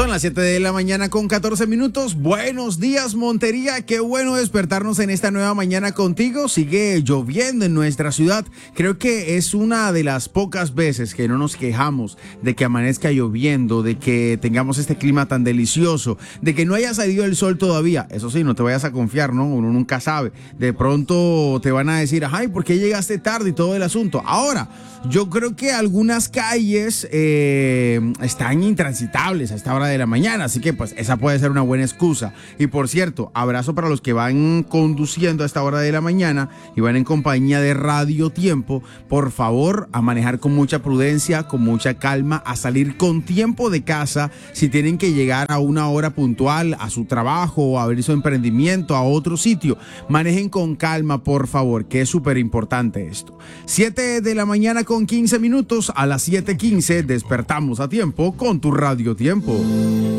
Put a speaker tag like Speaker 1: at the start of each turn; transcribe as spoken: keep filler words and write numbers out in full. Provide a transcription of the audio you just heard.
Speaker 1: Son las siete de la mañana con catorce minutos. Buenos días, Montería. Qué bueno despertarnos en esta nueva mañana contigo. Sigue lloviendo en nuestra ciudad. Creo que es una de las pocas veces que no nos quejamos de que amanezca lloviendo, de que tengamos este clima tan delicioso, de que no haya salido el sol todavía. Eso sí, no te vayas a confiar, ¿no? Uno nunca sabe. De pronto te van a decir, ay, ¿por qué llegaste tarde y todo el asunto? Ahora, yo creo que algunas calles eh, están intransitables a esta hora de la mañana, así que pues esa puede ser una buena excusa. Y por cierto, abrazo para los que van conduciendo a esta hora de la mañana y van en compañía de Radio Tiempo. Por favor, a manejar con mucha prudencia, con mucha calma, a salir con tiempo de casa. Si tienen que llegar a una hora puntual a su trabajo o a abrir su emprendimiento a otro sitio, manejen con calma, por favor, que es súper importante esto. siete de la mañana con quince minutos. A las siete quince despertamos a tiempo con tu Radio Tiempo.